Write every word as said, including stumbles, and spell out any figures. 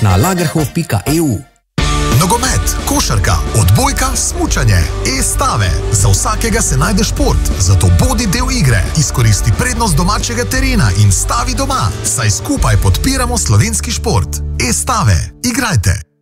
na lagerhof pika e u. Nogomet, košarka, odbojka, smučanje, e-stave. Za vsakega se najde šport, zato bodi del igre. Izkoristi prednost domačega terena in stavi doma, saj skupaj podpiramo slovenski šport. E-stave, igrajte!